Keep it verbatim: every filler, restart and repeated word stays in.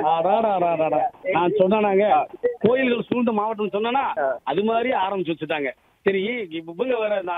அடாடாடாடாடா. நான் சொன்னானாங்க கோயில்கள் சூழ்ந்த மாவட்டம் சொன்னா அது மாதிரி ஆரம்பிச்சு வச்சுட்டாங்க. சரி இப்ப இவங்க வேற இந்த